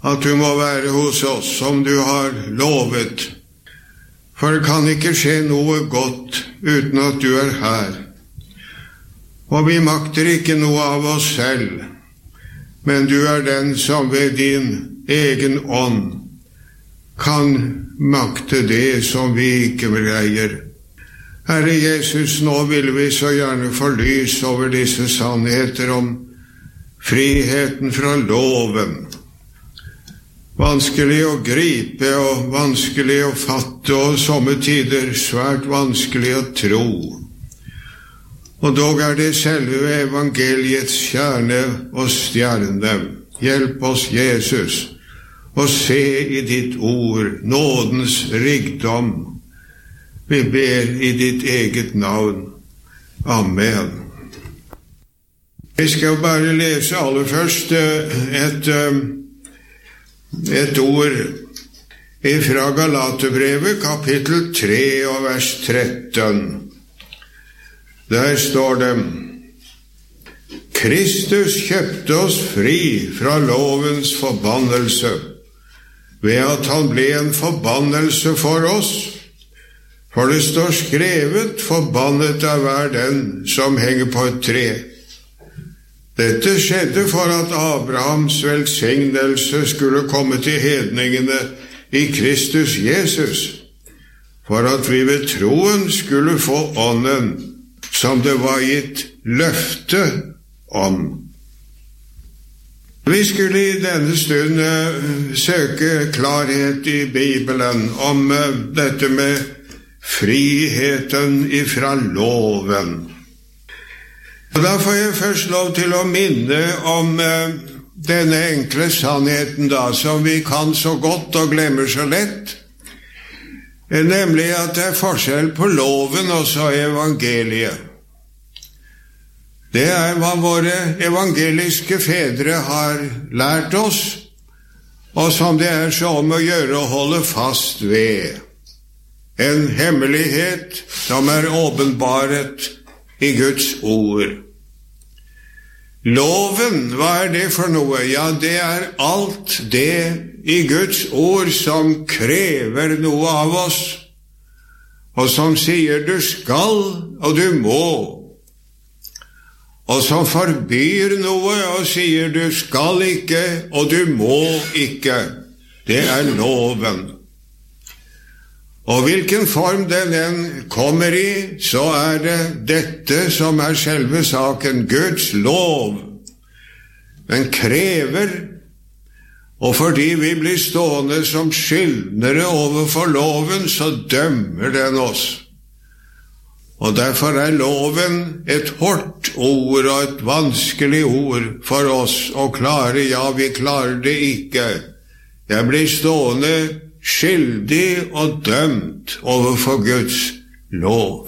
at du må være hos oss som du har lovet. For det kan ikke skje noe godt uten at du er her. Og vi makter ikke noe av oss selv, men du er den som ved din egen ånd kan makte det som vi ikke greier. Herre Jesus, nå vil vi så gjerne få lys over disse sannheter om friheten fra loven. Vanskelig å gripe og vanskelig å fatte, og somme tider svært vanskelig å tro. Og dog er det selve evangeliets kjerne og stjerne. Hjelp oss, Jesus, å se i ditt ord nådens rikdom. Vi ber i ditt eget navn. Amen. Vi skal bare lese aller først et ord fra Galaterbrevet, kapittel 3 og vers 13. Der står det: Kristus kjøpte oss fri fra lovens forbannelse, ved at han ble en forbannelse for oss. For det står skrevet, forbannet er hver den som henger på et tre. Dette skjedde for at Abrahams velsignelse skulle komme til hedningene i Kristus Jesus, for at vi ved troen skulle få ånden som det var gitt løfte om. Vi skulle i denne stund søke klarhet i Bibelen om dette med friheten ifra loven. Og da får jeg først lov til å minne om denne enkle sannheten da, som vi kan så godt og glemmer så lett, nemlig at det er forskjell på loven og så evangeliet. Det er hva våre evangeliske fedre har lært oss, og som det er så om å gjøre å holde fast ved. En hemmelighet som er åpenbaret i Guds ord. Loven, hva er det for noe? Ja, det er alt det i Guds ord som krever noe av oss, og som sier du skal og du må, og som forbyr noe og sier du skal ikke og du må ikke. Det er loven. Og hvilken form den enn kommer i, så er det dette som er selve saken, Guds lov. Den krever, og fordi vi blir stående som skyldnere overfor loven, så dømmer den oss. Og derfor er loven et hårdt ord og et vanskelig ord for oss å klare. Ja, vi klarer det ikke. Jeg blir stående skyldig og dømt overfor Guds lov.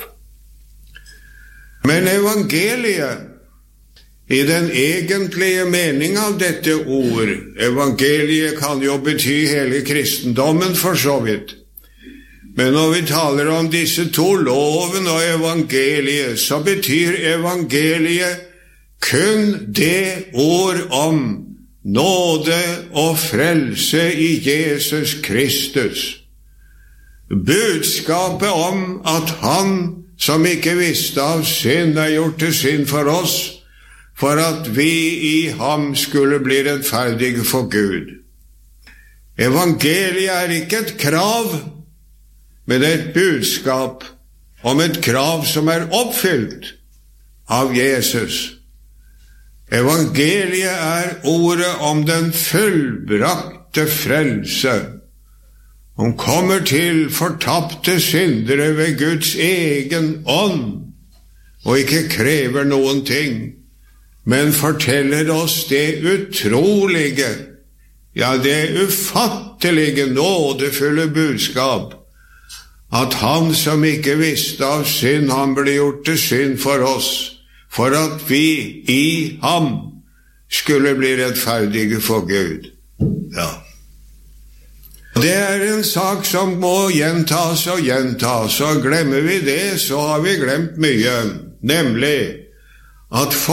Men evangeliet, i den egentlige mening av dette ord, evangeliet kan jo bety hele kristendommen for så vidt, men når vi taler om disse to, loven og evangeliet, så betyr evangeliet kun det ord om nåde og frelse i Jesus Kristus. Budskapet om at han som ikke visste av synd er gjort til synd for oss, for at vi i ham skulle bli rettferdige for Gud. Evangeliet er ikke et krav, men et budskap om et krav som er oppfylt av Jesus. Evangeliet er ordet om den fullbrakte frelse. Han kommer til fortapte syndere ved Guds egen ånd, og ikke krever noen ting, men forteller oss det utrolige, ja, det ufattelige, nådefulle budskap, at han som ikke visste av synd, han ble gjort til synd for oss, for at vi i ham skulle bli rettferdige for Gud. Ja. Det er en sak som må gjentas og gjentas, og glemmer vi det, så har vi glemt mye, nemlig at